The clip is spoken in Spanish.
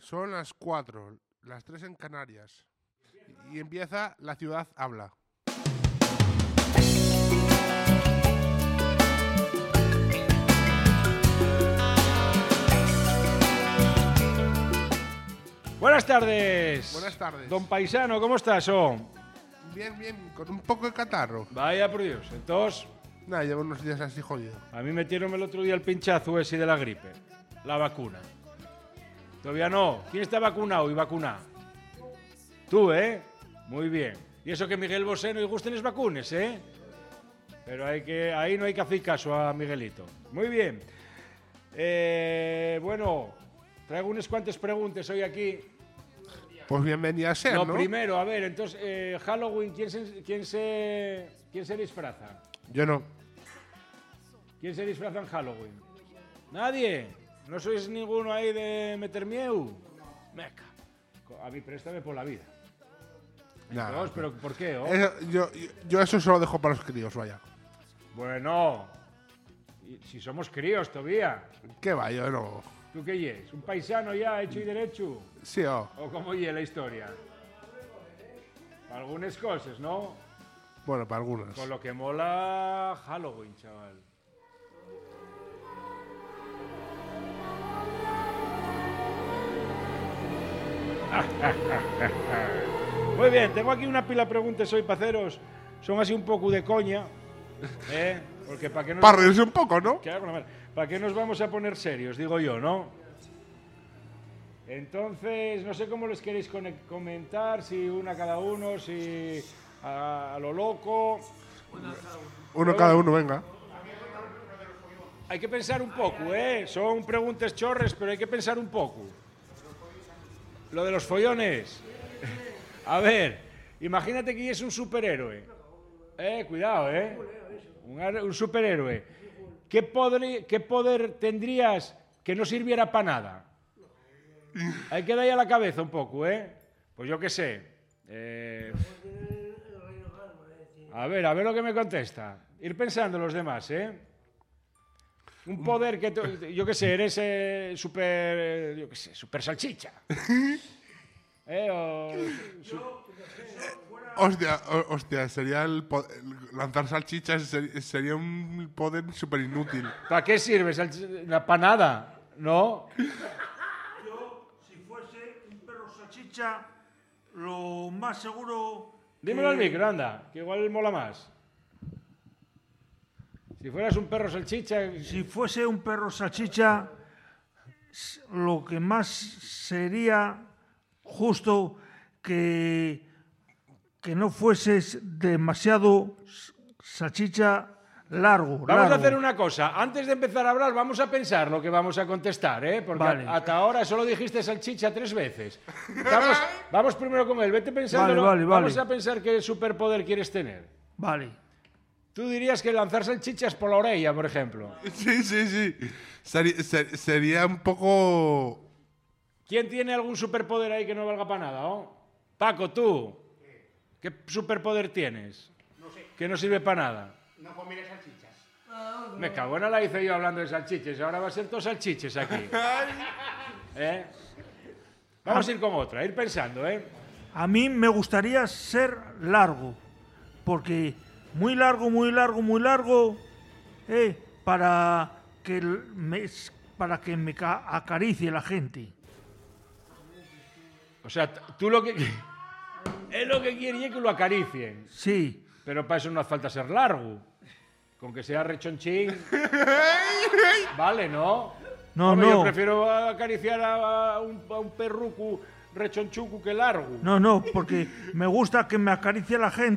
Son las 4, las 3 en Canarias. Y empieza La Ciudad Habla. Buenas tardes. Buenas tardes. Don Paisano, ¿cómo estás? Bien, con un poco de catarro. Vaya por Dios. Entonces, Nada, llevo unos días así jodido. a mí metieron el otro día el pinchazo ese de la gripe, la vacuna. Todavía no. ¿Quién está vacunado y vacunado? Tú, ¿eh? Muy bien. Y eso que Miguel Bosé no le gusten las vacunas, ¿eh? Pero ahí no hay que hacer caso a Miguelito. Muy bien. Bueno, traigo unas cuantas preguntas hoy aquí. Pues bienvenida a ser, Lo ¿no? primero, a ver, entonces, Halloween, ¿quién se disfraza? Yo no. ¿Quién se disfraza en Halloween? ¿Nadie? ¿No sois ninguno ahí de meter miedo? Meca. A mí préstame por la vida. Nada. Entonces, ¿pero por qué? Yo eso se lo dejo para los críos, vaya. Bueno, si somos críos todavía. ¿Qué va? Yo no. ¿Tú qué es? ¿Un paisano ya hecho y derecho? Sí, ¿O cómo es la historia? Algunas cosas, ¿no? Bueno, para algunas. Con lo que mola Halloween, chaval. Muy bien, tengo aquí una pila de preguntas hoy para haceros. Son así un poco de coña, ¿eh? Porque para qué nos... Para reírse un poco, ¿no? ¿Para qué nos vamos a poner serios? Digo yo, ¿no? Entonces, no sé cómo les queréis comentar, si una cada uno, si a lo loco. Uno cada uno, venga. Hay que pensar un poco, ¿eh? Son preguntas chorres, pero hay que pensar un poco. Lo de los follones. A ver, imagínate que es un superhéroe. Cuidado, ¿eh? Un superhéroe. ¿Qué poder tendrías que no sirviera para nada? Hay que darle a la cabeza un poco, ¿eh? Pues yo qué sé. A ver lo que me contesta. Ir pensando los demás, ¿eh? Un poder que yo qué sé, eres super salchicha. Hostia, sería lanzar salchichas sería un poder súper inútil. ¿Para qué sirve? Para nada, ¿no? Yo, si fuese un perro salchicha, lo más seguro... Dímelo al micro, anda, que igual mola más. Si fueras un perro salchicha... Si fuese un perro salchicha, lo que más sería justo que no fueses demasiado salchicha largo. Vamos a hacer una cosa. Antes de empezar a hablar, vamos a pensar lo que vamos a contestar, ¿eh? Porque vale. hasta ahora solo dijiste salchicha 3 veces. Vamos primero con él. Vete pensando. Vale. Vamos a pensar qué superpoder quieres tener. Vale. Tú dirías que lanzar salchichas por la orella, por ejemplo. Sí. Sería un poco... ¿Quién tiene algún superpoder ahí que no valga para nada, oh? Paco, tú. ¿Qué superpoder tienes? No sé. Que no sirve para nada. No comeré salchichas. Me cago en la hice yo hablando de salchiches. Ahora va a ser todos salchiches aquí. ¿Eh? Vamos a ir con otra, ir pensando, ¿eh? A mí me gustaría ser largo, porque muy largo, para que me acaricie la gente. O sea, tú lo que... Es lo que quieres que lo acaricien. Sí. Pero para eso no hace falta ser largo. Con que sea rechonchín. Vale, ¿no? No, Hombre, no. Yo prefiero acariciar a un perruco rechonchuco que largo. No, porque me gusta que me acaricie la gente.